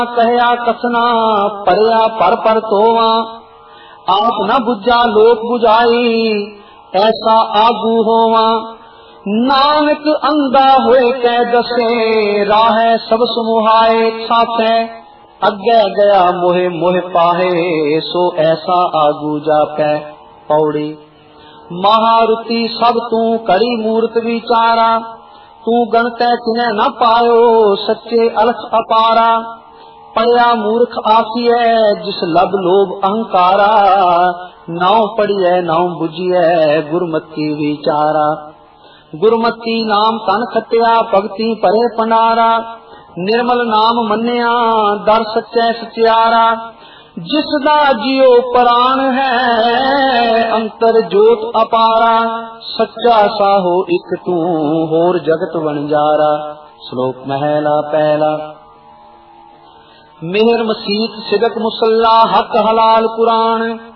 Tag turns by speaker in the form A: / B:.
A: कहया कथना परया पर तोवा, आप न बुझा लोक बुझाई, ऐसा आगू होवा। नानक अंधा होए कै दसे, राह सब समुहाए छाछे, अगे गया मोहे मोह पाहे, सो ऐसा आगू जापै। पौड़ी। महारुति सब तू करी मूर्त विचारा, तू गणतै किने न पायो, सच्चे अलख अपारा। पढ़िया मूर्ख आखिए जिस लब लोभ अहंकारा, नाव पढ़िए नाव बुझिए गुरमति विचारा। गुरमति नाम तन खटिया भगति परे पंडारा, निर्मल नाम मन्या दर सच्चे सचियारा। जिसदा जियो प्राण है अंतर जोत अपारा, सच्चा साहो इक तू होर जगत वणजारा। श्लोक महला पहला। मेहर मसीत सिदक मुसल्ला हक हलाल कुरान,